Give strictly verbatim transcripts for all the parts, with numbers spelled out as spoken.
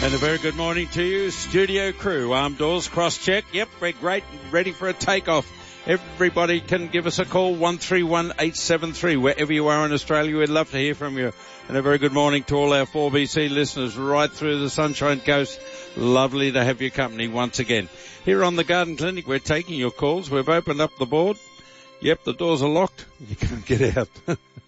And a very good morning to you, studio crew. Arm doors cross-check. Yep, we're great and ready for a takeoff. Everybody can give us a call, one three one eight seven three. Wherever you are in Australia, we'd love to hear from you. And a very good morning to all our four B C listeners right through the Sunshine Coast. Lovely to have your company once again. Here on the Garden Clinic, we're taking your calls. We've opened up the board. Yep, the doors are locked. You can't get out.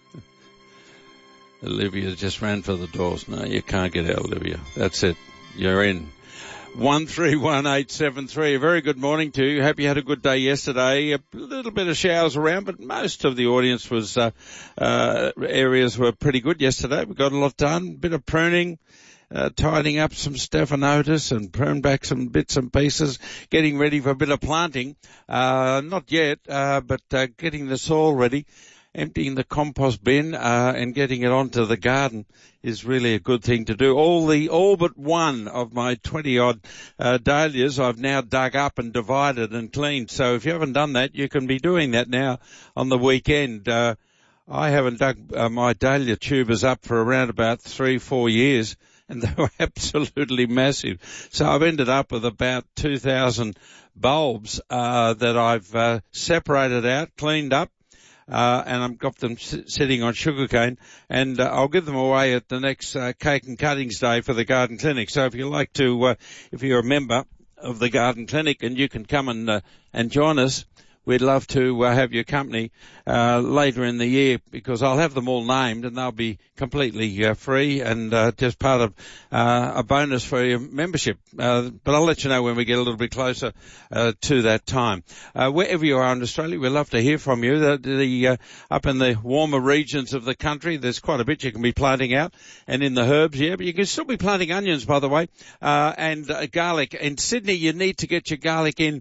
Olivia just ran for the doors. No, you can't get out, Olivia. That's it. You're in. one three one eight seven three. A very good morning to you. Hope you had a good day yesterday. A little bit of showers around, but most of the audience was, uh, uh, areas were pretty good yesterday. We got a lot done. Bit of pruning, uh, tidying up some stephanotis and prune back some bits and pieces, getting ready for a bit of planting. Uh, not yet, uh, but, uh, getting the soil ready. Emptying the compost bin uh, and getting it onto the garden is really a good thing to do. All the all but one of my twenty odd uh, dahlias I've now dug up and divided and cleaned. So if you haven't done that, you can be doing that now on the weekend. Uh, I haven't dug uh, my dahlia tubers up for around about three, four years, and they were absolutely massive. So I've ended up with about two thousand bulbs uh, that I've uh, separated out, cleaned up. Uh, and I've got them s- sitting on sugarcane, and uh, I'll give them away at the next uh, Cake and Cuttings Day for the Garden Clinic. So if you like to, uh, if you're a member of the Garden Clinic and you can come and uh, and join us, we'd love to uh, have your company uh, later in the year, because I'll have them all named and they'll be completely uh, free and uh, just part of uh, a bonus for your membership. Uh, but I'll let you know when we get a little bit closer uh, to that time. Uh, wherever you are in Australia, we'd love to hear from you. The, the uh, up in the warmer regions of the country, there's quite a bit you can be planting out, and in the herbs, yeah, but you can still be planting onions, by the way, uh, and uh, garlic. In Sydney, you need to get your garlic in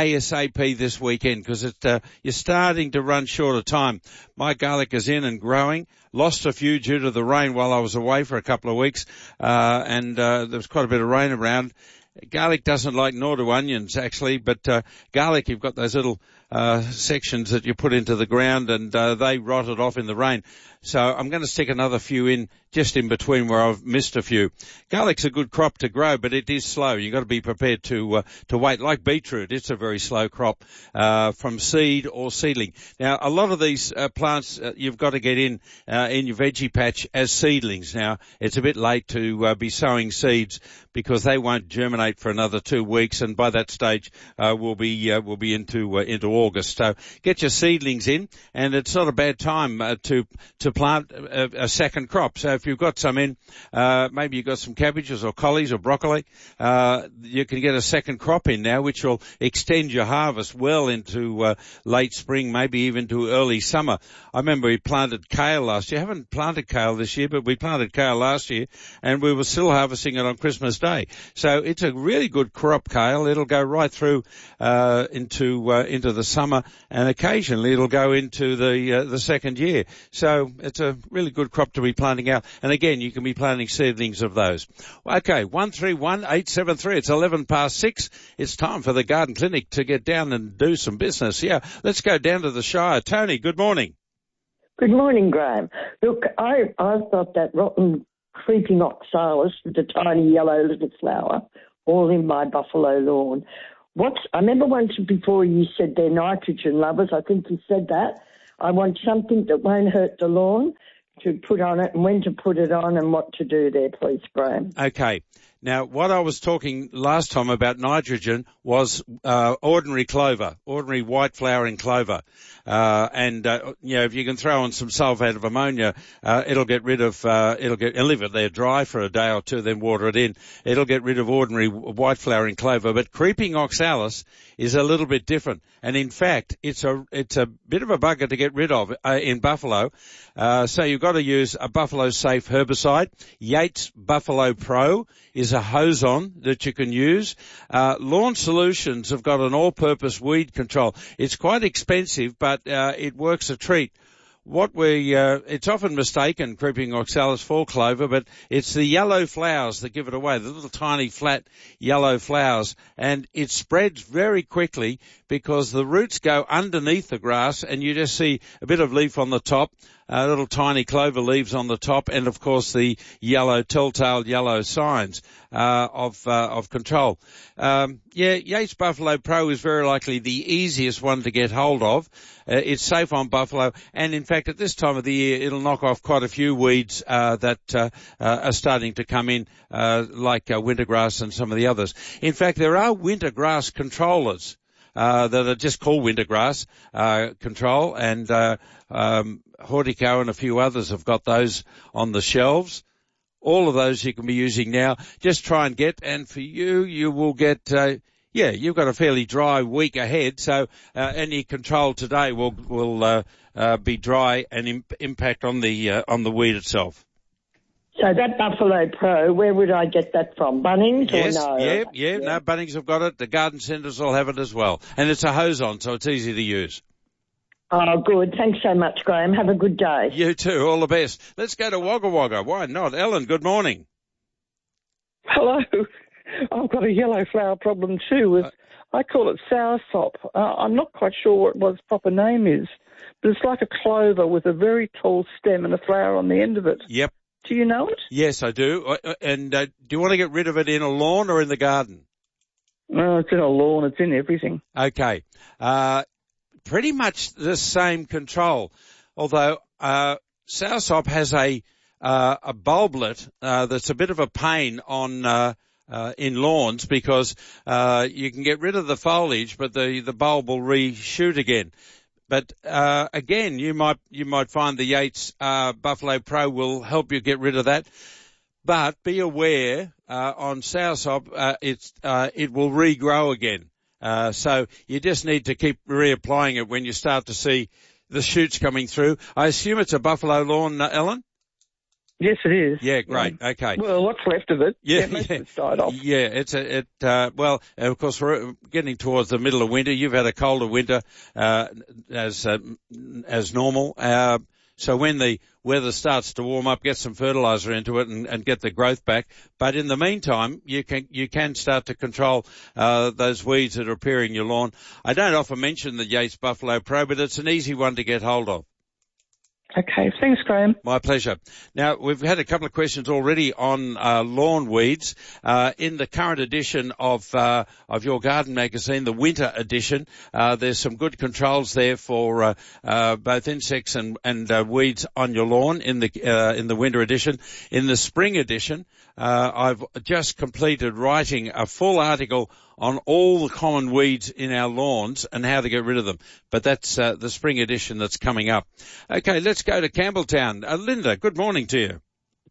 ASAP this weekend, because it, uh, you're starting to run short of time. My garlic is in and growing. Lost a few due to the rain while I was away for a couple of weeks, uh, and uh, there was quite a bit of rain around. Garlic doesn't like, nor do onions actually, but uh, garlic, you've got those little uh, sections that you put into the ground, and uh, they rotted off in the rain. So I'm going to stick another few in just in between where I've missed a few. Garlic's a good crop to grow, but it is slow. You've got to be prepared to uh, to wait. Like beetroot, it's a very slow crop uh, from seed or seedling. Now, a lot of these uh, plants uh, you've got to get in uh, in your veggie patch as seedlings. Now, it's a bit late to uh, be sowing seeds because they won't germinate for another two weeks, and by that stage uh, we'll be uh, we'll be into uh, into August. So get your seedlings in, and it's not a bad time uh, to to plant a, a second crop. So if you've got some in, uh, maybe you've got some cabbages or collies or broccoli, uh, you can get a second crop in now, which will extend your harvest well into uh, late spring, maybe even to early summer. I remember we planted kale last year. I haven't planted kale this year, but we planted kale last year, and we were still harvesting it on Christmas Day. So it's a really good crop, kale. It'll go right through uh, into uh, into the summer, and occasionally it'll go into the uh, the second year. So it's a really good crop to be planting out. And again, you can be planting seedlings of those. Okay, one three one eight seven three. It's eleven past six. It's time for the Garden Clinic to get down and do some business. Yeah, let's go down to the Shire. Tony, good morning. Good morning, Graham. Look, I, I've got that rotten creeping oxalis with a tiny yellow little flower all in my buffalo lawn. What's, I remember once before you said they're nitrogen lovers. I think you said that. I want something that won't hurt the lawn to put on it, and when to put it on and what to do there, please, Graham. Okay. Now, what I was talking last time about nitrogen was uh, ordinary clover, ordinary white flowering clover. Uh, and, uh, you know, if you can throw on some sulfate of ammonia, uh, it'll get rid of, uh, it'll get, and leave it there dry for a day or two, then water it in. It'll get rid of ordinary white flowering clover. But creeping oxalis is a little bit different. And in fact, it's a, it's a bit of a bugger to get rid of uh, in buffalo. Uh, so you've got to use a buffalo safe herbicide. Yates Buffalo Pro is a hose-on that you can use. Uh, Lawn Solutions have got an all-purpose weed control. It's quite expensive, but uh, it works a treat. What we, uh, it's often mistaken, creeping oxalis for clover, but it's the yellow flowers that give it away, the little tiny flat yellow flowers, and it spreads very quickly because the roots go underneath the grass and you just see a bit of leaf on the top. uh, little tiny clover leaves on the top, and of course the yellow, telltale yellow signs uh, of uh, of control. Um, yeah, Yates Buffalo Pro is very likely the easiest one to get hold of. Uh, it's safe on buffalo, and in fact at this time of the year it'll knock off quite a few weeds uh, that uh, uh, are starting to come in, uh, like uh, wintergrass and some of the others. In fact, there are wintergrass controllers uh, that are just called wintergrass uh, control, and uh, um, Hortico and a few others have got those on the shelves. All of those you can be using now. Just try and get, and for you, you will get. Uh, Yeah, you've got a fairly dry week ahead, so uh, any control today will will uh, uh, be dry and imp- impact on the uh, on the weed itself. So that Buffalo Pro, where would I get that from? Bunnings yes, or no? Yeah, yeah, no, Bunnings have got it. The garden centres will have it as well, and it's a hose on, so it's easy to use. Oh, good. Thanks so much, Graham. Have a good day. You too. All the best. Let's go to Wagga Wagga. Why not, Ellen? Good morning. Hello. I've got a yellow flower problem too. With, I call it soursop. Uh, I'm not quite sure what, what its proper name is, but it's like a clover with a very tall stem and a flower on the end of it. Yep. Do you know it? Yes, I do. And uh, do you want to get rid of it in a lawn or in the garden? No, it's in a lawn. It's in everything. Okay. Uh, pretty much the same control, although uh, soursop has a uh, a bulblet uh, that's a bit of a pain on uh, uh, in lawns because uh, you can get rid of the foliage, but the the bulb will reshoot again. But uh, again, you might you might find the Yates uh, Buffalo Pro will help you get rid of that. But be aware uh, on soursop, uh, it's uh, it will regrow again. Uh, so you just need to keep reapplying it when you start to see the shoots coming through. I assume it's a buffalo lawn, uh, Ellen? Yes, it is. Yeah, great. Yeah. Okay. Well, what's left of it? Yeah, yeah, most yeah. of it's died off. Yeah, it's a, it, uh, well, of course, we're getting towards the middle of winter. You've had a colder winter, uh, as, uh, as normal. Uh, so when the weather starts to warm up, get some fertilizer into it and, and get the growth back. But in the meantime, you can, you can start to control, uh, those weeds that are appearing in your lawn. I don't often mention the Yates Buffalo Pro, but it's an easy one to get hold of. Okay, thanks, Graham. My pleasure. Now, we've had a couple of questions already on uh, lawn weeds. Uh, in the current edition of uh, of your garden magazine, the winter edition, uh, there's some good controls there for uh, uh, both insects and and uh, weeds on your lawn in the uh, in the winter edition. In the spring edition, uh, I've just completed writing a full article on all the common weeds in our lawns and how to get rid of them. But that's uh, the spring edition that's coming up. Okay, let's go to Campbelltown. Uh, Linda, good morning to you.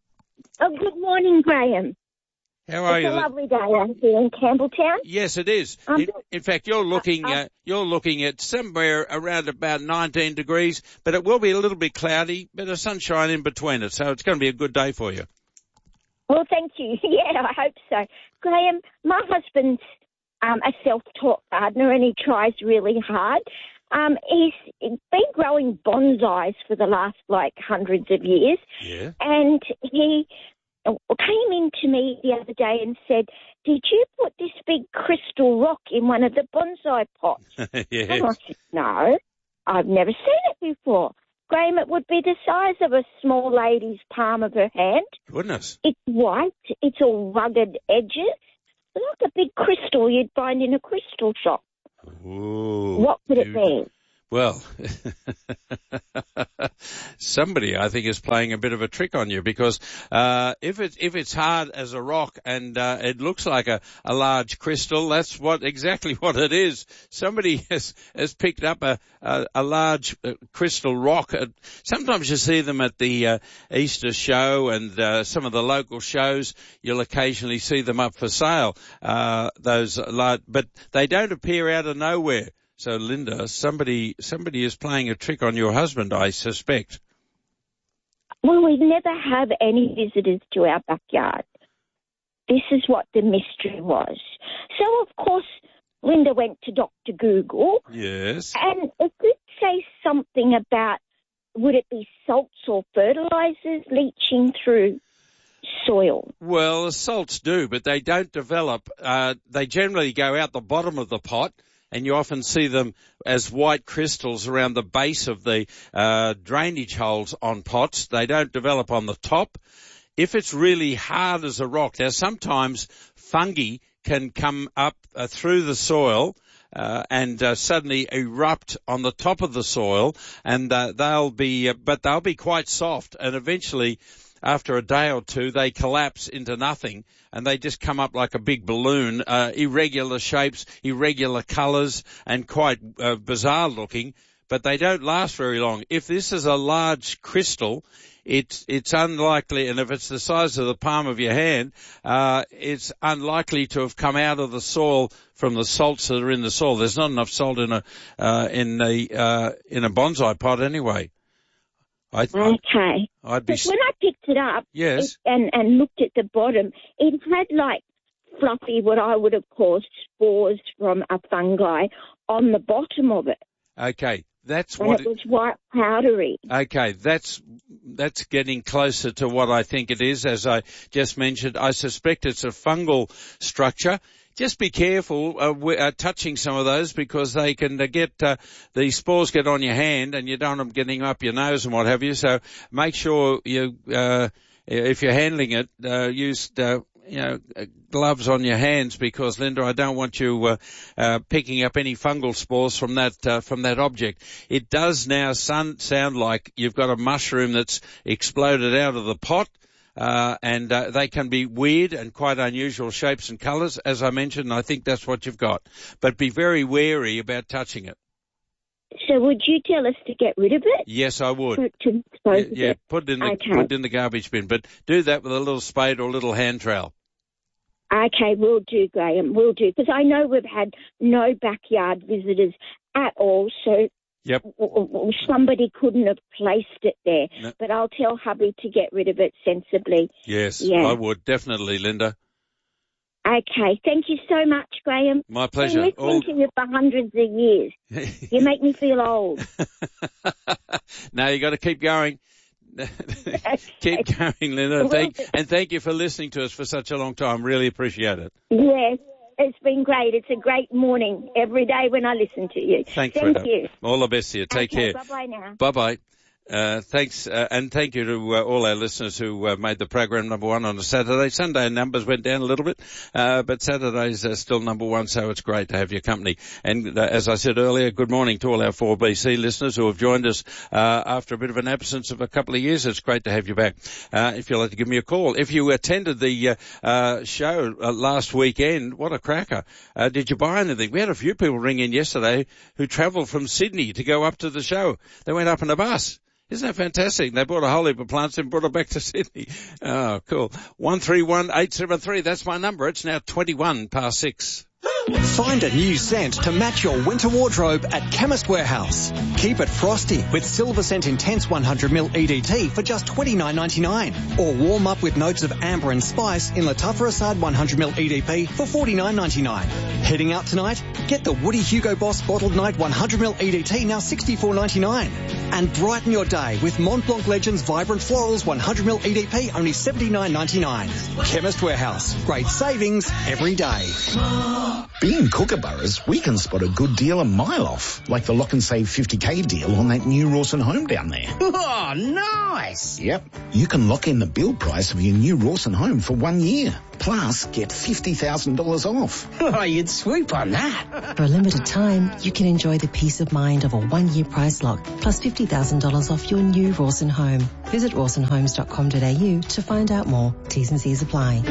Oh, good morning, Graham. How are it's you? It's a lovely day out here in Campbelltown. Yes, it is. Um, in, in fact, you're looking, uh, uh, uh, you're looking at somewhere around about nineteen degrees, but it will be a little bit cloudy, bit of sunshine in between it, so it's going to be a good day for you. Well, thank you. Yeah, I hope so. Graham, my husband's Um, a self-taught gardener, and he tries really hard. Um, he's been growing bonsais for the last, like, hundreds of years. Yeah. And he came in to me the other day and said, did you put this big crystal rock in one of the bonsai pots? Yes. And I said, no, I've never seen it before. Graham, it would be the size of a small lady's palm of her hand. Goodness. It's white. It's all rugged edges. Like a big crystal you'd find in a crystal shop. Ooh, what could dude. it be? Well, somebody I think is playing a bit of a trick on you because uh, if it if it's hard as a rock and uh, it looks like a, a large crystal, that's what exactly what it is. Somebody has has picked up a a, a large uh, crystal rock. Uh, sometimes you see them at the uh, Easter show and uh, some of the local shows. You'll occasionally see them up for sale. Uh, those large, but they don't appear out of nowhere. So, Linda, somebody somebody is playing a trick on your husband, I suspect. Well, we never have any visitors to our backyard. This is what the mystery was. So, of course, Linda went to Doctor Google. Yes. And it did say something about, would it be salts or fertilizers leaching through soil? Well, the salts do, but they don't develop. Uh, they generally go out the bottom of the pot. and you often see them as white crystals around the base of the uh, drainage holes on pots. They don't develop on the top. If it's really hard as a rock, now sometimes fungi can come up uh, through the soil uh, and uh, suddenly erupt on the top of the soil, and uh, they'll be, uh, but they'll be quite soft, and eventually, after a day or two, they collapse into nothing, and they just come up like a big balloon, uh, irregular shapes, irregular colours, and quite uh, bizarre looking, but they don't last very long. If this is a large crystal, it's it's unlikely, and if it's the size of the palm of your hand, uh, it's unlikely to have come out of the soil from the salts that are in the soil. There's not enough salt in a uh, in a uh, in a bonsai pot anyway. I th- okay. I'd be. But when I picked it up, yes, it, and and looked at the bottom, it had like fluffy, what I would have called spores from a fungi on the bottom of it. Okay. That's and what it was white powdery. Okay, that's that's getting closer to what I think it is. As I just mentioned, I suspect it's a fungal structure. Just be careful uh, w- uh, touching some of those, because they can uh, get uh, the spores get on your hand, and you don't want them getting up your nose and what have you. So make sure you, uh, if you're handling it, uh, use uh, you know gloves on your hands, because Linda, I don't want you uh, uh, picking up any fungal spores from that uh, from that object. It does now sun- sound like you've got a mushroom that's exploded out of the pot. Uh, and uh, they can be weird and quite unusual shapes and colours, as I mentioned, and I think that's what you've got. But be very wary about touching it. So would you tell us to get rid of it? Yes, I would. To, to dispose yeah, yeah of it? put it in the okay. put it in the garbage bin, but do that with a little spade or a little hand trowel. Okay, we'll do, Graham, we'll do. Because I know we've had no backyard visitors at all, so Yep. somebody couldn't have placed it there. No. But I'll tell hubby to get rid of it sensibly. Yes, yeah. I would, definitely, Linda. Okay, thank you so much, Graham. My pleasure. I've been listening All... to you for hundreds of years. You make me feel old. No, you got to keep going. Keep going, Linda. And thank, and thank you for listening to us for such a long time. Really appreciate it. Yes. It's been great. It's a great morning every day when I listen to you. Thanks, Thank Freda. you. All the best to you. Take okay, care. Bye-bye now. Bye-bye. Uh, thanks, uh, and thank you to uh, all our listeners who uh, made the program number one on a Saturday. Sunday numbers went down a little bit, uh, but Saturday's uh, still number one, so it's great to have your company. And uh, as I said earlier, good morning to all our four B C listeners who have joined us uh, after a bit of an absence of a couple of years. It's great to have you back. Uh, if you'd like to give me a call. If you attended the uh, uh, show uh, last weekend, what a cracker. Uh, did you buy anything? We had a few people ring in yesterday who travelled from Sydney to go up to the show. They went up in a bus. Isn't that fantastic? They bought a whole heap of plants and brought it back to Sydney. Oh, cool. one three one eight seven three, that's my number. It's now twenty-one past six. Find a new scent to match your winter wardrobe at Chemist Warehouse. Keep it frosty with Silver Scent Intense one hundred milliliter E D T for just twenty-nine ninety-nine. Or warm up with notes of amber and spice in Lattafa Assad one hundred milliliter E D P for forty-nine ninety-nine. Heading out tonight? Get the Woody Hugo Boss Bottled Night one hundred milliliter E D T, now sixty-four ninety-nine. And brighten your day with Mont Blanc Legends Vibrant Florals one hundred milliliter E D P, only seventy-nine ninety-nine. Chemist Warehouse. Great savings every day. Being Kookaburras, we can spot a good deal a mile off, like the Lock and Save fifty K deal on that new Rawson home down there. Oh, nice! Yep. You can lock in the build price of your new Rawson home for one year. Plus, get fifty thousand dollars off. Oh, you'd swoop on that. For a limited time, you can enjoy the peace of mind of a one-year price lock, plus fifty thousand dollars off your new Rawson home. Visit rawson homes dot com dot a u to find out more. T's and C's apply.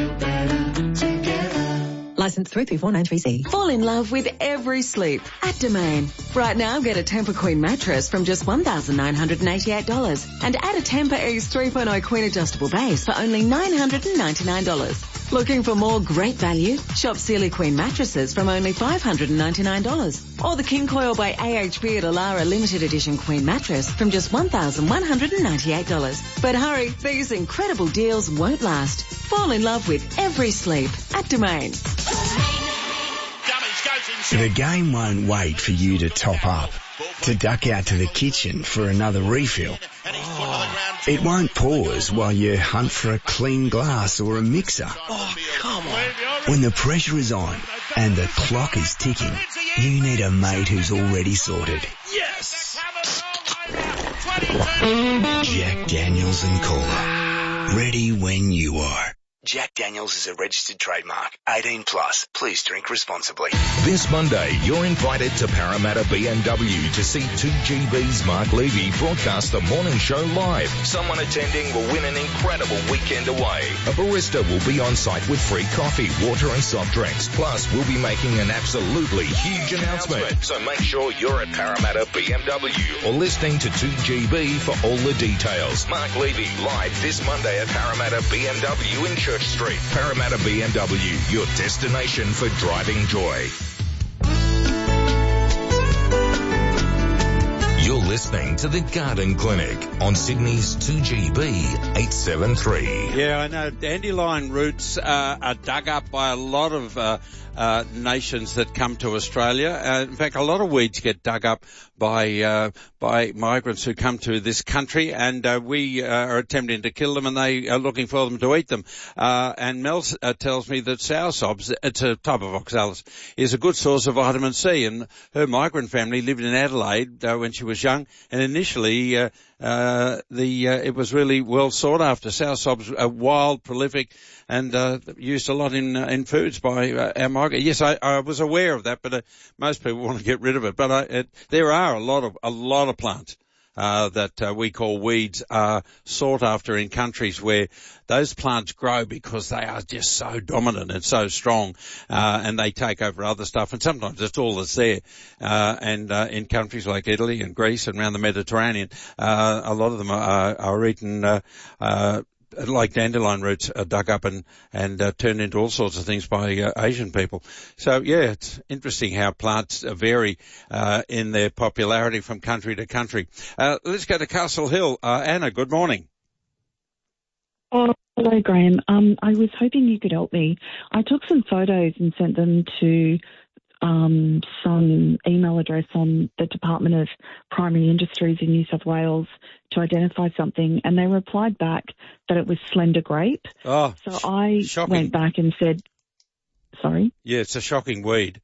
Licence three three four nine three C. Fall in love with every sleep at Domain. Right now, get a Tempur Queen mattress from just one thousand nine hundred eighty-eight dollars and add a Tempur Ease three point oh Queen adjustable base for only nine hundred ninety-nine dollars. Looking for more great value? Shop Sealy Queen mattresses from only five hundred ninety-nine dollars. Or the King Coil by A H B at Alara limited edition Queen mattress from just one thousand one hundred ninety-eight dollars. But hurry, these incredible deals won't last. Fall in love with every sleep at Domain. The game won't wait for you to top up, to duck out to the kitchen for another refill. Oh. It won't pause while you hunt for a clean glass or a mixer. Oh, come on. When the pressure is on and the clock is ticking, You need a mate who's already sorted. Yes! Jack Daniels and Cola. Ready when you are. Jack Daniels is a registered trademark. eighteen plus. Please drink responsibly. This Monday, you're invited to Parramatta B M W to see two G B's Mark Levy broadcast the morning show live. Someone attending will win an incredible weekend away. A barista will be on site with free coffee, water and soft drinks. Plus, we'll be making an absolutely huge announcement. So make sure you're at Parramatta B M W or listening to two G B for all the details. Mark Levy live this Monday at Parramatta B M W in Church Street. Parramatta B M W, your destination for driving joy. You're listening to the Garden Clinic on Sydney's two G B eight seven three. Yeah, I know. Dandelion roots uh, are dug up by a lot of uh, uh, nations that come to Australia. Uh, in fact, a lot of weeds get dug up by uh, by migrants who come to this country, and uh, we uh, are attempting to kill them, and they are looking for them to eat them. Uh, and Mel uh, tells me that soursop's, it's a type of oxalis, is a good source of vitamin C, and her migrant family lived in Adelaide uh, when she was young, and initially uh, uh, the uh, it was really well sought after. Soursop's a wild, prolific, and uh, used a lot in uh, in foods by uh, our migrants. Yes, I, I was aware of that, but uh, most people want to get rid of it. But I, it, there are a lot of a lot of plants uh, that uh, we call weeds are sought after in countries where those plants grow because they are just so dominant and so strong, uh, and they take over other stuff. And sometimes it's all that's there. Uh, and uh, in countries like Italy and Greece and around the Mediterranean, uh, a lot of them are, are eaten. Uh, uh, like dandelion roots are dug up and, and uh, turned into all sorts of things by uh, Asian people. So, yeah, it's interesting how plants vary uh, in their popularity from country to country. Uh, let's go to Castle Hill. Uh, Anna, good morning. Oh, hello, Graham. Um, I was hoping you could help me. I took some photos and sent them to um, some email address on the Department of Primary Industries in New South Wales to identify something, and they replied back that it was slender grape. Oh, so I shocking. went back and said, sorry? Yeah, it's a shocking weed.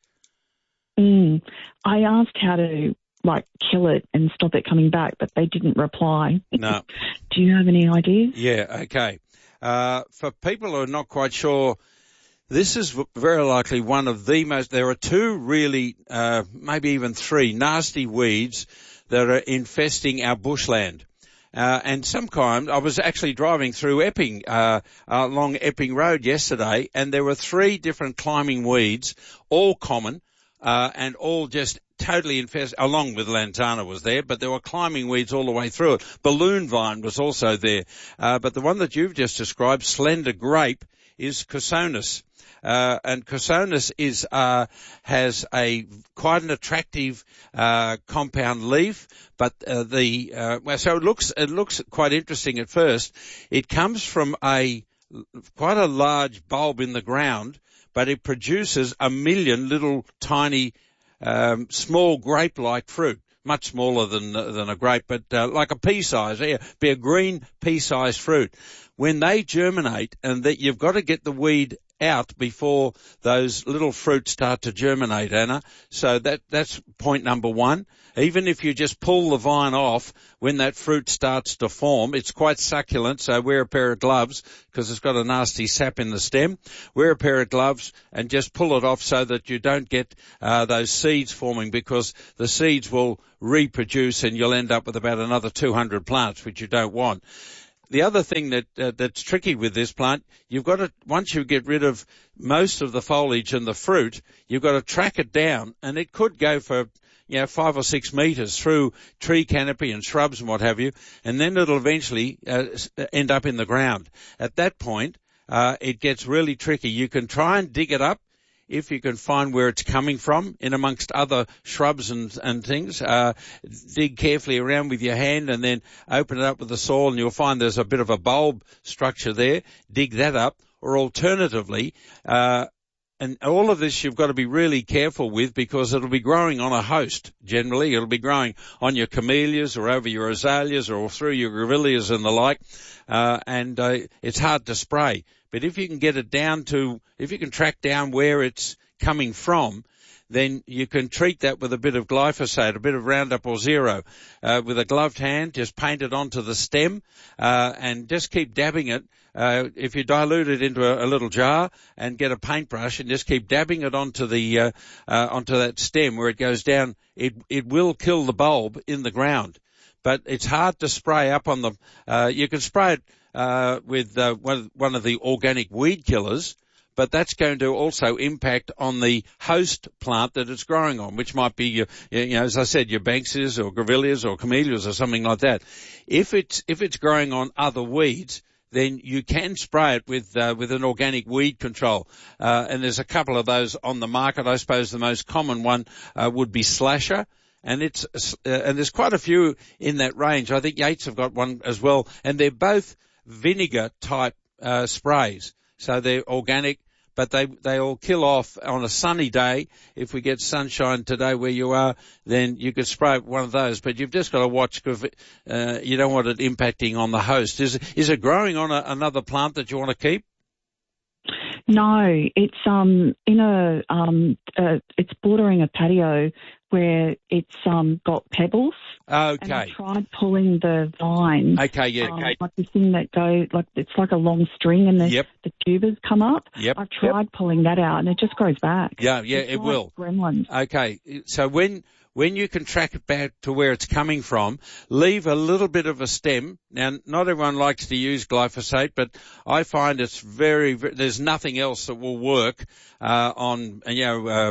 Mm. I asked how to, like, kill it and stop it coming back, but they didn't reply. No. Do you have any ideas? Yeah, okay. Uh, for people who are not quite sure, this is very likely one of the most, there are two really, uh, maybe even three nasty weeds that are infesting our bushland. Uh, and sometimes I was actually driving through Epping, uh, along Epping Road yesterday, and there were three different climbing weeds, all common, uh, and all just totally infested, along with lantana was there, but there were climbing weeds all the way through it. Balloon vine was also there. Uh, but the one that you've just described, slender grape, is Chusonus. Uh, and Chusonus is, uh, has a quite an attractive, uh, compound leaf, but, uh, the, uh, well, so it looks, it looks quite interesting at first. It comes from a, quite a large bulb in the ground, but it produces a million little tiny, um, small grape-like fruit. Much smaller than, than a grape, but, uh, like a pea size, yeah, be a green pea-sized fruit. When they germinate, and that you've got to get the weed out before those little fruits start to germinate, Anna. So that, that's point number one. Even if you just pull the vine off, when that fruit starts to form, it's quite succulent, so wear a pair of gloves because it's got a nasty sap in the stem. Wear a pair of gloves and just pull it off so that you don't get uh, those seeds forming, because the seeds will reproduce and you'll end up with about another two hundred plants, which you don't want. The other thing that uh, that's tricky with this plant, you've got to, once you get rid of most of the foliage and the fruit, you've got to track it down, and it could go for, you know, five or six metres through tree canopy and shrubs and what have you, and then it'll eventually uh, end up in the ground. At that point, uh, it gets really tricky. You can try and dig it up, if you can find where it's coming from, in amongst other shrubs and, and things. Uh, dig carefully around with your hand and then open it up with the soil, and you'll find there's a bit of a bulb structure there. Dig that up. Or alternatively, uh, and all of this you've got to be really careful with, because it'll be growing on a host generally. It'll be growing on your camellias or over your azaleas or through your grevilleas and the like, uh, and uh, it's hard to spray. But if you can get it down to, if you can track down where it's coming from, then you can treat that with a bit of glyphosate, a bit of Roundup or Zero. Uh, with a gloved hand, just paint it onto the stem, uh, and just keep dabbing it. Uh, if you dilute it into a, a little jar and get a paintbrush and just keep dabbing it onto the, uh, uh, onto that stem where it goes down, it, it will kill the bulb in the ground. But it's hard to spray up on the, uh, you can spray it, uh, with, uh, one, one of the organic weed killers, but that's going to also impact on the host plant that it's growing on, which might be your, you know, as I said, your Banksias or Grevilleas or Camellias or something like that. If it's, if it's growing on other weeds, then you can spray it with, uh, with an organic weed control. Uh, and there's a couple of those on the market. I suppose the most common one, uh, would be Slasher. And it's, uh, and there's quite a few in that range. I think Yates have got one as well. And they're both vinegar type, uh, sprays. So they're organic, but they, they all kill off on a sunny day. If we get sunshine today where you are, then you could spray one of those, but you've just got to watch because, uh, you don't want it impacting on the host. Is, is it growing on a, another plant that you want to keep? No, it's, um, in a, um, uh, it's bordering a patio where it's, um, got pebbles. Okay. And I tried pulling the vine. Okay, yeah. Um, Okay. like the thing that goes, like, it's like a long string and the, Yep. the tubers come up. Yep. I've tried Yep. pulling that out and it just grows back. Yeah, yeah, It's it like will. Gremlins. Okay. So when, when you can track it back to where it's coming from, leave a little bit of a stem. Now, not everyone likes to use glyphosate, but I find it's very, very there's nothing else that will work, uh, on, you know, uh,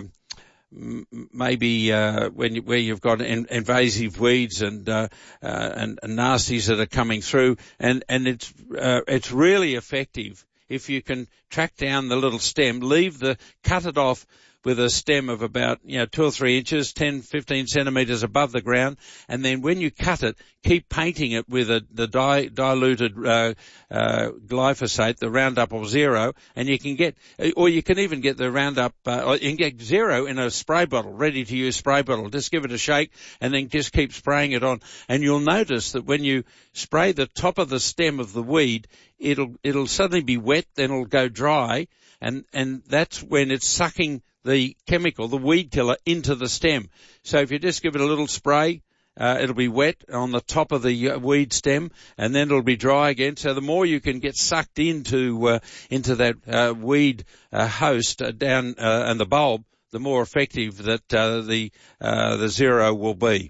maybe uh, when you, where you've got in, invasive weeds and, uh, uh, and and nasties that are coming through, and and it's uh, it's really effective if you can track down the little stem, leave the cut it off with a stem of about, you know, two or three inches, ten, fifteen centimetres above the ground, and then when you cut it, keep painting it with a, the di- diluted uh, uh, glyphosate, the Roundup or Zero, and you can get, or you can even get the Roundup, uh, or you can get Zero in a spray bottle, ready to use spray bottle. Just give it a shake, and then just keep spraying it on, and you'll notice that when you spray the top of the stem of the weed, it'll it'll suddenly be wet, then it'll go dry, and and that's when it's sucking the chemical, the weed killer, into the stem. So if you just give it a little spray, uh, it'll be wet on the top of the uh, weed stem, and then it'll be dry again. So the more you can get sucked into uh, into that uh, weed uh, host uh, down uh, and the bulb, the more effective that uh, the uh, the Zero will be.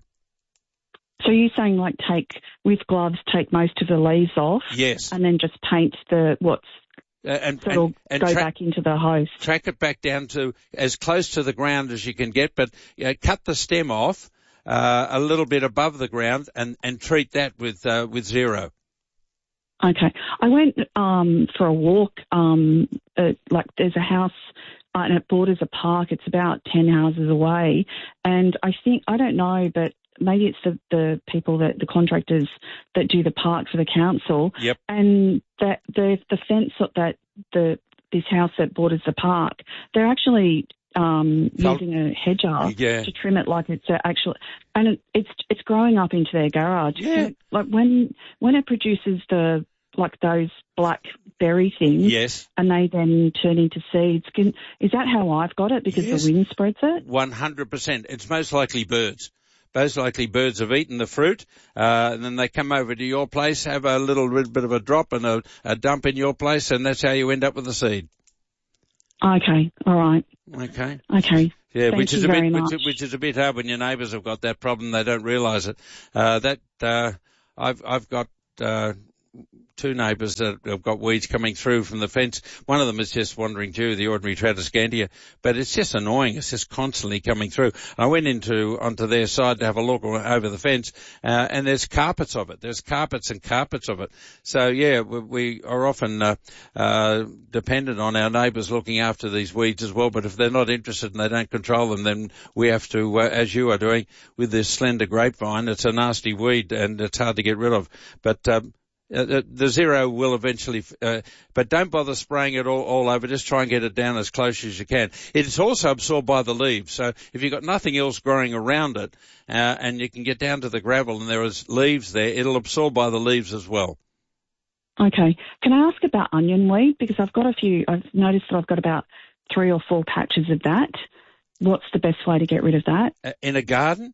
So you're saying, like, take with gloves, take most of the leaves off, yes, and then just paint the what's. Uh, and, so it'll and, and go tra- back into the host. Track it back down to as close to the ground as you can get, but you know, cut the stem off uh, a little bit above the ground, and, and treat that with uh, with Zero. Okay, I went um, for a walk. Um, uh, like there's a house. Uh, and it borders a park. It's about ten houses away, and I think I don't know, but maybe it's the, the people that the contractors that do the park for the council. Yep. And that the the fence that the this house that borders the park, they're actually um, Felt- using a hedger Yeah. to trim it like it's a actual, and it, it's it's growing up into their garage. Yeah. Like when when it produces the like those black berry things, Yes. and they then turn into seeds. Can, is that how I've got it? Because Yes. the wind spreads it. One hundred percent. It's most likely birds. Most likely birds have eaten the fruit, uh, and then they come over to your place, have a little bit of a drop and a, a dump in your place, and that's how you end up with the seed. Okay, all right. Okay. Okay. Yeah, Thank which is you a very bit, much. which, which is a bit hard when your neighbours have got that problem. They don't realise it. Uh, that uh, I've I've got. Uh, two neighbours that have got weeds coming through from the fence. One of them is just wandering Jew, the ordinary Tradescantia, but it's just annoying. It's just constantly coming through. I went into onto their side to have a look over the fence, uh, and there's carpets of it. There's carpets and carpets of it. So yeah, we, we are often uh, uh, dependent on our neighbours looking after these weeds as well. But if they're not interested and they don't control them, then we have to, uh, as you are doing with this slender grapevine. It's a nasty weed and it's hard to get rid of. But um, Uh, the Zero will eventually, uh, but don't bother spraying it all, all over. Just try and get it down as close as you can. It's also absorbed by the leaves. So if you've got nothing else growing around it, uh, and you can get down to the gravel and there is leaves there, it'll absorb by the leaves as well. Okay. Can I ask about onion weed? Because I've got a few, I've noticed that I've got about three or four patches of that. what's the best way to get rid of that? Uh, in a garden?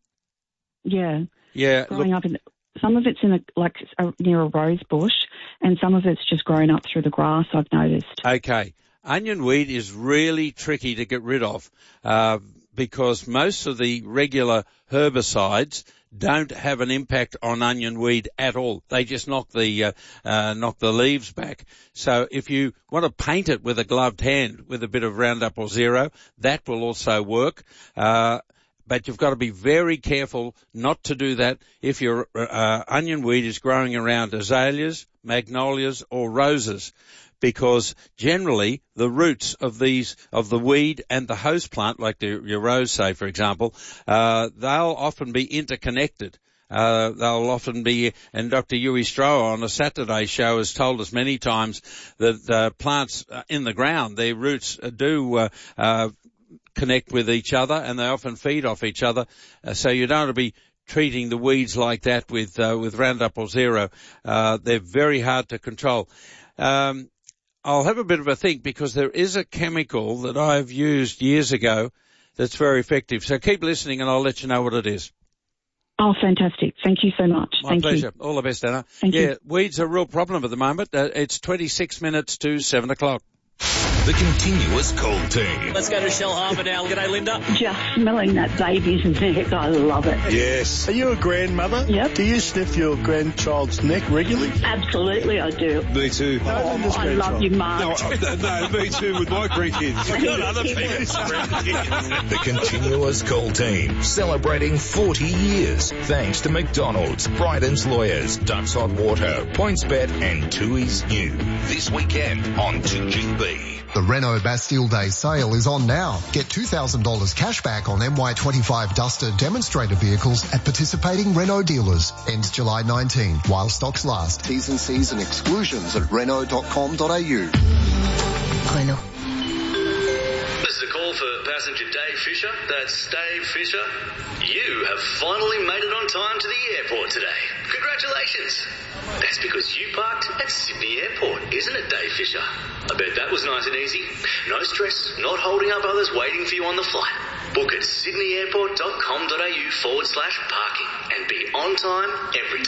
Yeah. Yeah. Growing Look, up in, some of it's in a, like a, near a rose bush, and some of it's just grown up through the grass, I've noticed. okay. Onion weed is really tricky to get rid of, uh, because most of the regular herbicides don't have an impact on onion weed at all. They just knock the, uh, uh, knock the leaves back. So if you want to paint it with a gloved hand with a bit of Roundup or Zero, that will also work. Uh, But you've got to be very careful not to do that if your uh, onion weed is growing around azaleas, magnolias or roses, because generally the roots of these, of the weed and the host plant, like the, your rose, say, for example, uh, they'll often be interconnected. Uh, they'll often be, and Doctor Yui Stroh on a Saturday show has told us many times that uh, plants in the ground, their roots do uh, uh, connect with each other, and they often feed off each other. Uh, so you don't want to be treating the weeds like that with uh, with Roundup or Zero. Uh, they're very hard to control. Um, I'll have a bit of a think, because there is a chemical that I've used years ago that's very effective. So keep listening and I'll let you know what it is. Oh, fantastic. Thank you so much. My Thank pleasure. You. All the best, Anna. Thank yeah, you. Weeds are a real problem at the moment. Uh, it's twenty-six minutes to seven o'clock. The continuous call team. Let's go to Shell Harbour now. G'day, Linda. Just smelling that baby's neck, I love it. Yes. Are you a grandmother? Yep. Do you sniff your grandchild's neck regularly? Absolutely, I do. Me too. Oh, I love you, Mark. No, no, me too with my grandkids. We've got other people's grandkids. The continuous call team, celebrating forty years. Thanks to McDonald's, Bryden's Lawyers, Ducks Hot Water, PointsBet and Tui's New. This weekend on two G B. The Renault Bastille Day sale is on now. Get two thousand dollars cash back on M Y twenty-five Duster demonstrator vehicles at participating Renault dealers. Ends July nineteenth while stocks last. T's and C's and exclusions at renault dot com dot a u. Renault. This is a call for passenger Dave Fisher. That's Dave Fisher. You have finally made it on time to the airport today. Congratulations. That's because you parked at Sydney Airport, isn't it, Dave Fisher? I bet that was nice and easy. No stress, not holding up others waiting for you on the flight. Book at sydney airport dot com dot a u forward slash parking and be on time every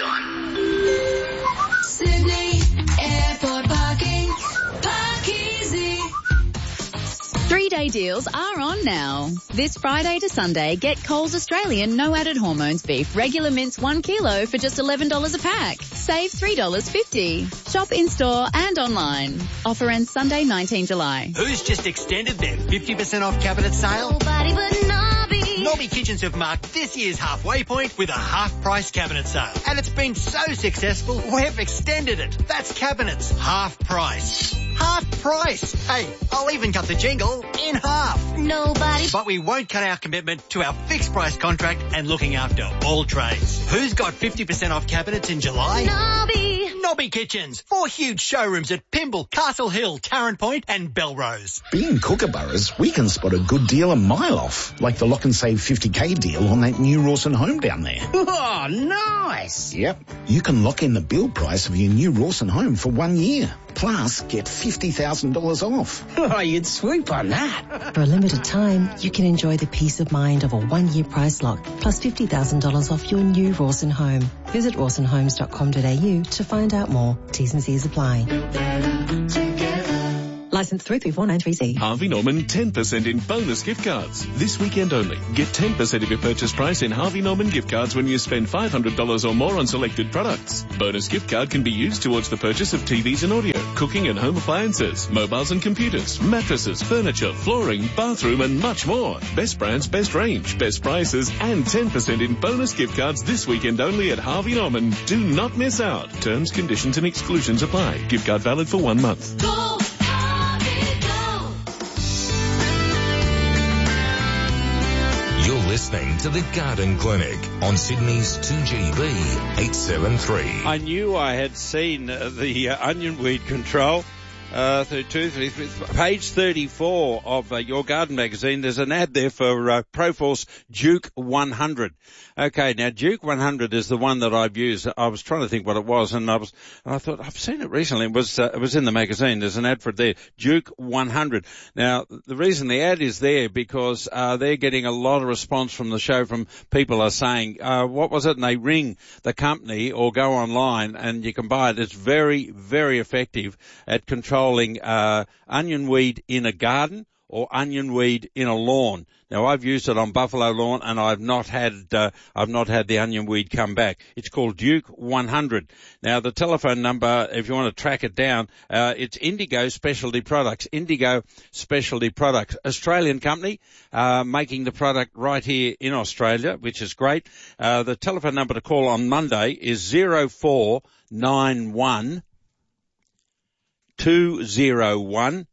time. Sydney Airport parking. Park easy. Three-day deals are on now. This Friday to Sunday, get Coles Australian no added hormones beef regular mince one kilo for just eleven dollars a pack. Save three dollars fifty. Shop in-store and online. Offer ends Sunday, nineteenth July. Who's just extended their fifty percent off cabinet sale? Nobody but Nobby. Nobby Kitchens have marked this year's halfway point with a half-price cabinet sale. And it's been so successful, we've extended it. That's cabinets, half price. Half price. Hey, I'll even cut the jingle in half. Nobody. But we won't cut our commitment to our fixed price contract and looking after all trades. Who's got fifty percent off cabinets in July? Nobby. Nobby Kitchens. Four huge showrooms at Pymble, Castle Hill, Tarrant Point and Belrose. Being Kookaburras, we can spot a good deal a mile off, like the Lock and Save fifty K deal on that new Rawson home down there. Oh, nice. Yep. You can lock in the build price of your new Rawson home for one year. Plus, get fifty thousand dollars off. Oh, you'd swoop on that. For a limited time, you can enjoy the peace of mind of a one-year price lock, plus fifty thousand dollars off your new Rawson home. Visit rawson homes dot com dot a u to find out more. T's and C's apply. License three three four nine three C. Harvey Norman ten percent in bonus gift cards. This weekend only. Get ten percent of your purchase price in Harvey Norman gift cards when you spend five hundred dollars or more on selected products. Bonus gift card can be used towards the purchase of T Vs and audio, cooking and home appliances, mobiles and computers, mattresses, furniture, flooring, bathroom and much more. Best brands, best range, best prices and ten percent in bonus gift cards this weekend only at Harvey Norman. Do not miss out. Terms, conditions and exclusions apply. Gift card valid for one month. Go. You're listening to the Garden Clinic on Sydney's two G B eight seven three. I knew I had seen uh, the uh, onion weed control Uh, thirty-two, thirty-three, page thirty-four of uh, Your Garden magazine, there's an ad there for uh, Proforce Duke one hundred. Okay, now Duke one hundred is the one that I've used. I was trying to think what it was, and I was, and I thought I've seen it recently. It was uh, it was in the magazine. There's an ad for it there, Duke one hundred. Now the reason the ad is there because uh, they're getting a lot of response from the show from people are saying, uh, what was it? And they ring the company or go online and you can buy it. It's very very effective at controlling uh, onion weed in a garden or onion weed in a lawn. Now I've used it on buffalo lawn and I've not had uh, I've not had the onion weed come back. It's called Duke one hundred. Now the telephone number, if you want to track it down, uh, it's Indigo Specialty Products. Indigo Specialty Products, Australian company, uh, making the product right here in Australia, which is great. Uh, the telephone number to call on Monday is zero four nine one two zero one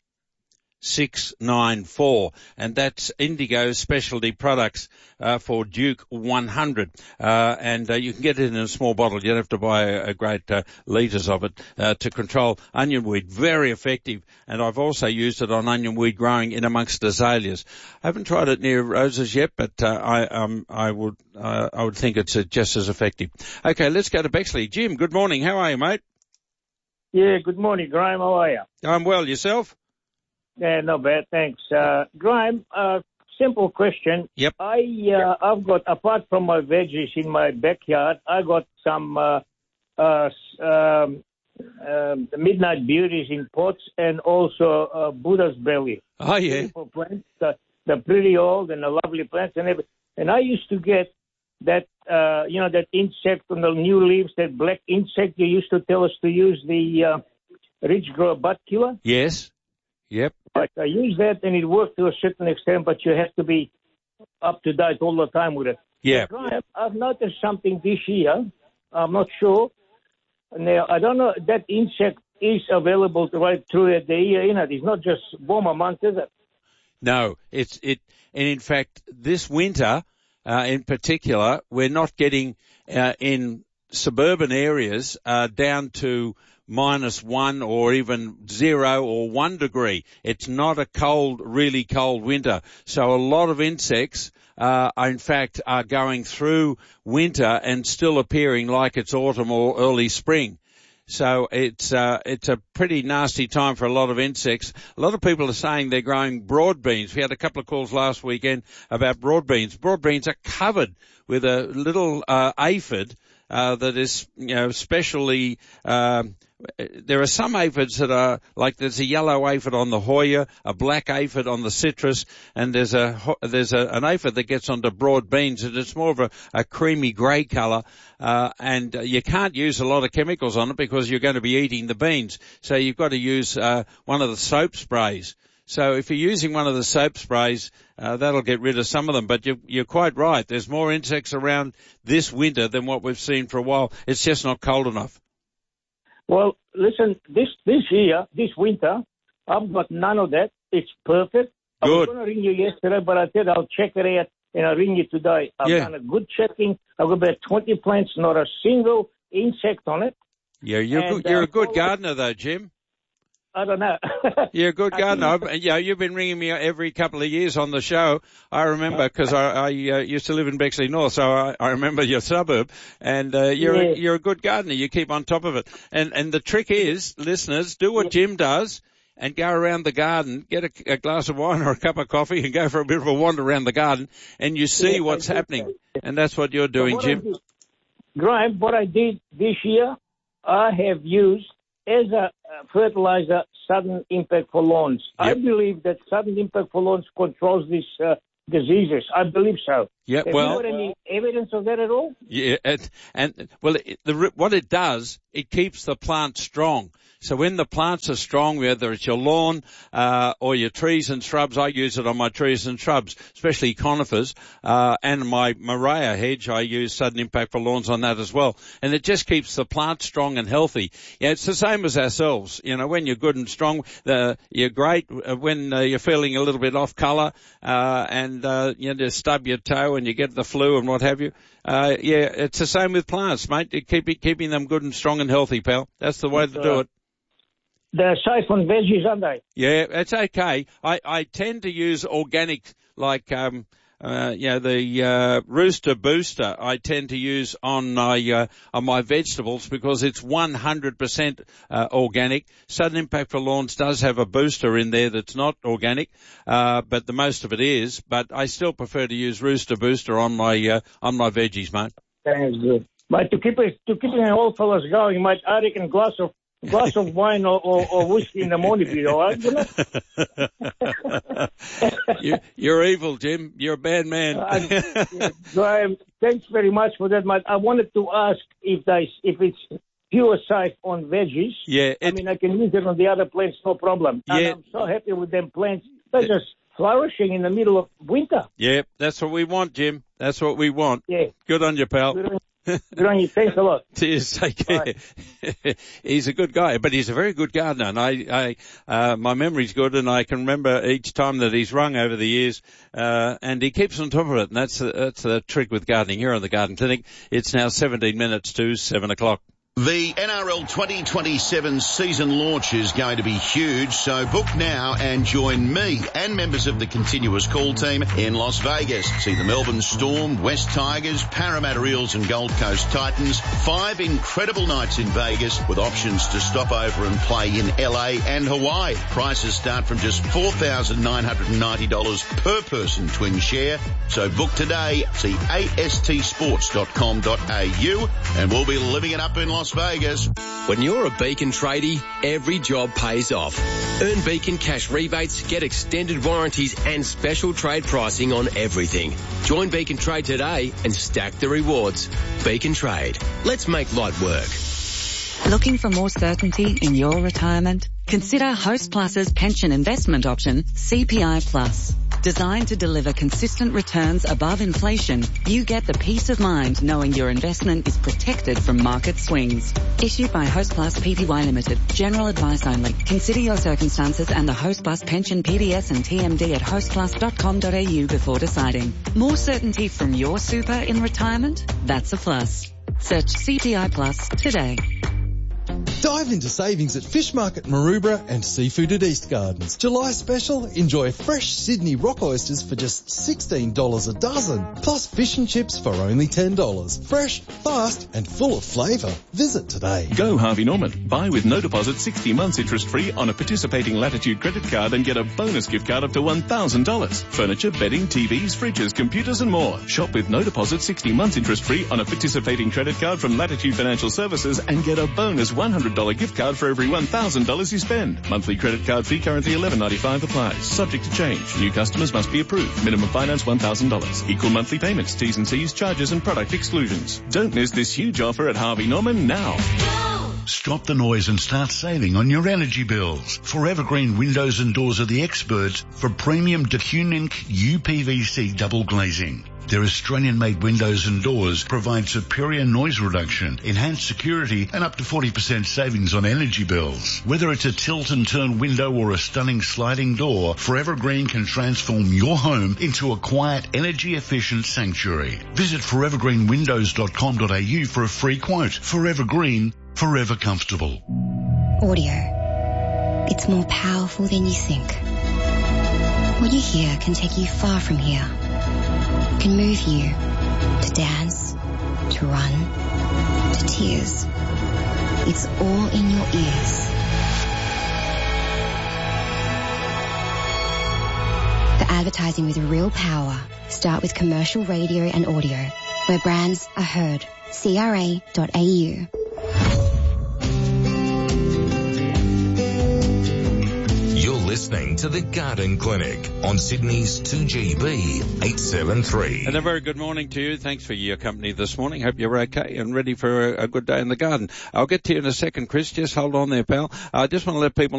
six nine four, and that's Indigo Specialty Products uh, for Duke one hundred, uh, and uh, you can get it in a small bottle. You don't have to buy a, a great uh, litres of it uh, to control onion weed. Very effective, and I've also used it on onion weed growing in amongst azaleas. I haven't tried it near roses yet, but uh, I um I would uh, I would think it's uh, just as effective. Okay, let's go to Bexley. Jim, good morning. How are you, mate? Yeah, good morning, Graham. How are you? I'm well. Yourself? Yeah, not bad, thanks. Uh, Graham, uh, simple question. Yep. I, uh, I've got, apart from my veggies in my backyard, I got some uh, uh, um, uh, Midnight Beauties in pots and also uh, Buddha's belly. Oh, yeah. Beautiful plants. The, they're pretty old and the lovely plants and everything. And I used to get that, uh, you know, that insect on the new leaves, that black insect you used to tell us to use, the uh, Ridge Grower Bud Killer. Yes. Yep. But I use that and it worked to a certain extent, but you have to be up to date all the time with it. Yeah. But I've noticed something this year. I'm not sure. Now, I don't know, that insect is available right through the year, you know. It's not just warmer months, is it? No, it's, it, and in fact, this winter, uh, in particular, we're not getting, uh, in suburban areas, uh, down to minus one or even zero or one degree. It's not a cold, really cold winter. So a lot of insects, uh, in fact, are going through winter and still appearing like it's autumn or early spring. So it's, uh, it's a pretty nasty time for a lot of insects. A lot of people are saying they're growing broad beans. We had a couple of calls last weekend about broad beans. Broad beans are covered with a little, uh, aphid, uh, that is, you know, specially, um, there are some aphids that are, like there's a yellow aphid on the Hoya, a black aphid on the citrus, and there's a, there's a, an aphid that gets onto broad beans, and it's more of a, a creamy grey colour, uh, and you can't use a lot of chemicals on it because you're going to be eating the beans. So you've got to use, uh, one of the soap sprays. So if you're using one of the soap sprays, uh, that'll get rid of some of them. But you're, you're quite right. There's more insects around this winter than what we've seen for a while. It's just not cold enough. Well, listen, this this year, this winter, I've got none of that. It's perfect. Good. I was going to ring you yesterday, but I said I'll check it out, and I'll ring you today. I've yeah. done a good checking. I've got about twenty plants, not a single insect on it. Yeah, you're, and, good, you're uh, a good gardener, though, Jim. I don't know. You're a good gardener. Yeah, you've been ringing me every couple of years on the show. I remember because I, I uh, used to live in Bexley North, so I, I remember your suburb. And uh, you're yeah. a, you're a good gardener. You keep on top of it. And and the trick is, listeners, do what Jim does and go around the garden, get a, a glass of wine or a cup of coffee, and go for a bit of a wander around the garden, and you see yeah, what's happening. And that's what you're doing, what Jim. Did, Graham, what I did this year, I have used as a fertilizer sudden impact for lawns. Yep. I believe that sudden impact for lawns controls these uh, diseases. I believe so. Yeah, Have well, you got any evidence of that at all? Yeah, it, and well, it, the, what it does, it keeps the plant strong. So when the plants are strong, whether it's your lawn uh, or your trees and shrubs, I use it on my trees and shrubs, especially conifers, uh, and my Maria hedge, I use sudden impact for lawns on that as well. And it just keeps the plant strong and healthy. Yeah, it's the same as ourselves. You know, when you're good and strong, uh, you're great. When uh, you're feeling a little bit off colour uh, and uh, you just stub your toe and you get the flu and what have you, uh, yeah, it's the same with plants, mate. You keep keeping them good and strong and healthy, pal. That's the way That's to do right. it. they're safe on veggies, aren't they? Yeah, it's okay. I, I tend to use organic, like, um, uh, you know, the, uh, Rooster Booster I tend to use on my, uh, on my vegetables because it's one hundred percent, uh, organic. Sudden Impact for Lawns does have a booster in there that's not organic, uh, but the most of it is, but I still prefer to use Rooster Booster on my, uh, on my veggies, mate. Sounds good. But to keep it, to keep it all fellas going, mate, I reckon a glass of, glass of wine or, or, or whiskey in the morning would be all right, wouldn't it? you, you're evil, Jim. You're a bad man. uh, yeah, Graham, thanks very much for that, mate. I wanted to ask if they, if it's pure safe on veggies. Yeah. I mean, I can use it on the other plants, no problem. And Yeah. I'm so happy with them plants. They're just flourishing in the middle of winter. Yeah, that's what we want, Jim. That's what we want. Yeah. Good on you, pal. Good on, good on you. Thanks a lot. Cheers. Take care. He's a good guy, but he's a very good gardener. And I, I, uh, my memory's good, and I can remember each time that he's rung over the years, uh, and he keeps on top of it. And that's, uh, that's the trick with gardening here on the Garden Clinic. It's now seventeen minutes to seven o'clock. The N R L twenty twenty-seven season launch is going to be huge, so book now and join me and members of the Continuous Call team in Las Vegas. See the Melbourne Storm, West Tigers, Parramatta Eels and Gold Coast Titans. Five incredible nights in Vegas with options to stop over and play in L A and Hawaii. Prices start from just four thousand nine hundred ninety dollars per person twin share. So book today. See a s t sports dot com dot a u and we'll be living it up in Las Vegas. When you're a Beacon tradie, every job pays off. Earn Beacon cash rebates, get extended warranties and special trade pricing on everything. Join Beacon Trade today and stack the rewards. Beacon Trade. Let's make light work. Looking for more certainty in your retirement? Consider Host Plus's pension investment option, C P I Plus. Designed to deliver consistent returns above inflation, you get the peace of mind knowing your investment is protected from market swings. Issued by Host Plus Pty Limited. General advice only. Consider your circumstances and the Host Plus pension P D S and T M D at host plus dot com dot a u before deciding. More certainty from your super in retirement? That's a plus. Search C P I Plus today. Dive into savings at Fish Market Maroubra and Seafood at East Gardens. July special, enjoy fresh Sydney rock oysters for just sixteen dollars a dozen, plus fish and chips for only ten dollars. Fresh, fast and full of flavour. Visit today. Go Harvey Norman. Buy with no deposit sixty months interest free on a participating Latitude credit card and get a bonus gift card up to one thousand dollars. Furniture, bedding, T Vs, fridges, computers and more. Shop with no deposit sixty months interest free on a participating credit card from Latitude Financial Services and get a bonus one hundred dollars gift card for every one thousand dollars you spend. Monthly credit card fee currently eleven ninety-five applies. Subject to change. New customers must be approved. Minimum finance one thousand dollars. Equal monthly payments. T's and C's, charges and product exclusions. Don't miss this huge offer at Harvey Norman now. Stop the noise and start saving on your energy bills. Forever Green Windows and Doors are the experts for premium DeCunink U P V C double glazing. Their Australian-made windows and doors provide superior noise reduction, enhanced security, and up to forty percent savings on energy bills. Whether it's a tilt and turn window or a stunning sliding door, Forever Green can transform your home into a quiet, energy-efficient sanctuary. Visit forever green windows dot com dot a u for a free quote. Forever Green, forever comfortable. Audio. It's more powerful than you think. What you hear can take you far from here. Can move you to dance, to run, to tears. It's all in your ears. For advertising with real power, start with commercial radio and audio, where brands are heard. C R A dot A U. Listening to the Garden Clinic on Sydney's two G B eight seven three. And a very good morning to you. Thanks for your company this morning. Hope you're okay and ready for a, a good day in the garden. I'll get to you in a second, Chris. Just hold on there, pal. I just want to let people